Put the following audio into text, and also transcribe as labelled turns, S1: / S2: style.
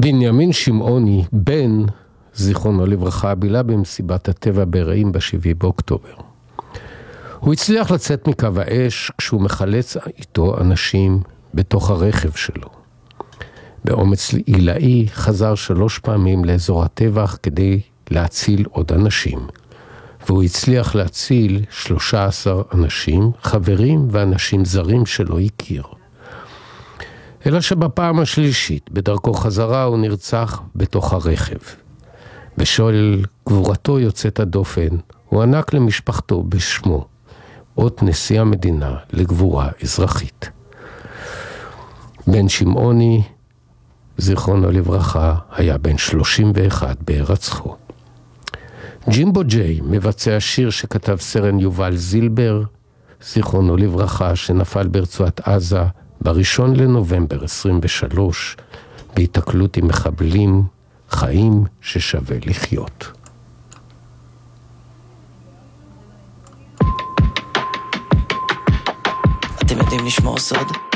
S1: בנימין שמעוני, בן, זיכרונו לברכה, בילה במסיבת הטבע ברעים ב7 באוקטובר. הוא הצליח לצאת מקו האש כשהוא מחלץ איתו אנשים בתוך הרכב שלו. באומץ עילאי חזר 3 פעמים לאזור הטבח כדי להציל עוד אנשים. והוא הצליח להציל 13 אנשים, חברים ואנשים זרים שלא הכיר. אלא שבפעם השלישית, בדרכו חזרה, הוא נרצח בתוך הרכב. בשל גבורתו יוצאת הדופן, הוא ענק למשפחתו בשמו, אות נשיא המדינה לגבורה אזרחית. בן שמעוני, זיכרונו לברכה, היה בן 31 בהירצחו. ג'ימבו ג'יי מבצע שיר שכתב סרן יובל זילבר, זיכרונו לברכה, שנפל ברצועת עזה ב1 לנובמבר 23, בהתקלות עם מחבלים, חיים ששווה לחיות.
S2: אתם יודעים לשמור סוד?